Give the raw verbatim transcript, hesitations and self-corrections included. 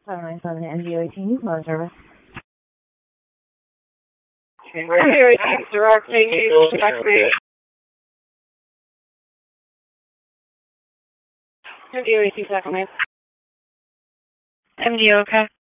seven nine seven M D O eighteen, phone service. M D O eighteen, direct me, direct me. M D O eighteen, second name. M D O, okay.